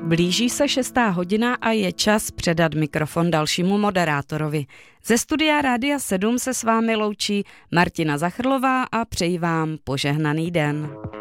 Blíží se 6:00 a je čas předat mikrofon dalšímu moderátorovi. Ze studia Rádia 7 se s vámi loučí Martina Zachrlová a přeji vám požehnaný den.